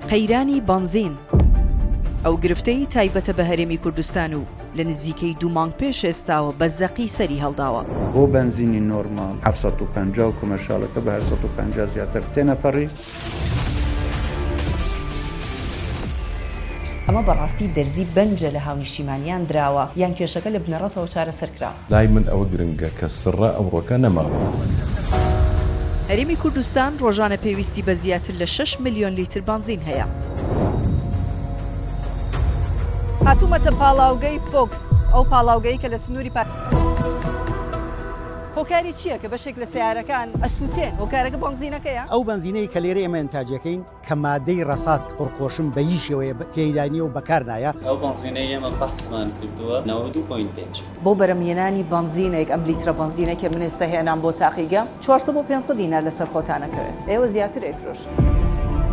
قەیرانی بنزین ئەو گرفتەی تایبەتە بە هەرێمی کوردستان و لە نزیکەی 2 مانگ پێش ئێستاوە بە زەقی سەری هەڵداوە. بۆ بنزینی نۆرمال 750 و کۆمەرشالەکە بە 750 زیاتر تێنەپەڕی. ئەمە بەڕاستی دەرزی بەنجە لە هاونیشتیمانیان دراوە یان کێشەکە لە بنەڕەتەوە چارەسەرکراوە. لای من ئەوە گرنگە کە سڕە ئەمڕۆکە نەماوە. هەرێمی کوردستان ڕۆژانە پێویستی بە زیاتر لە 6 ملیۆن لیتر بنزین هەیە. هاتوومەتە پاڵاوگەی فۆکس، ئەو پاڵاوگەی کە لە سنووری هۆکاری چییە کە بەشێک لە سیارەکان ئەسووتێن؟ هۆکارەکە بنزینەکەیە؟ ئەو بنزینەی کە لێرە ئێمە ئەنتاجەکەین کە مادەی ڕەساس پڕخۆشم بە هیچ شێوەیە تێیدانیە و بەکار نایە. ئەو بنزینەی ئێمە بەحسمان کردووە 92.5 بۆ بەرەمهێنانی بنزینێک ئەم لیترە بنزینە کە من ئێستا هێنام بۆ تاقیگەم 400 بۆ 500 دینار لەسەر خۆتانەکەوێت. ئێوە زیاتر ئەیفرۆشن.